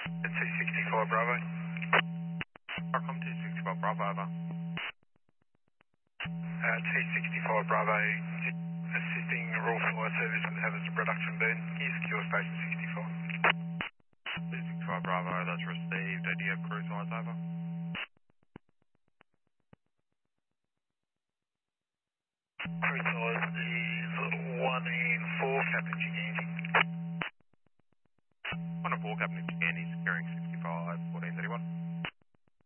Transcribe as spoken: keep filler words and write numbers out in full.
It's two sixty-four Bravo. Welcome to sixty-four Bravo, over. Uh, two sixty-four Bravo, assisting Rule Fire Service with hazardous production burn. Can you secure station sixty-four? two sixty-four Bravo, that's received. Do you have cruise size, over? Crew size is one and four, Captain Giganti. one and four, Captain Candy, securing sixty-five, fourteen thirty-one.